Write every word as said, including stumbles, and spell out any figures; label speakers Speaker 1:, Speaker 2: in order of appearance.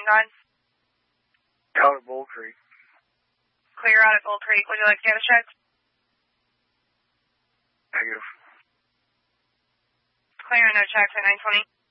Speaker 1: morning, God?
Speaker 2: Out at Bull Creek.
Speaker 1: Clear out at Bull Creek. Would you like to get a check?
Speaker 2: Negative.
Speaker 1: Clear, no checks at nine twenty.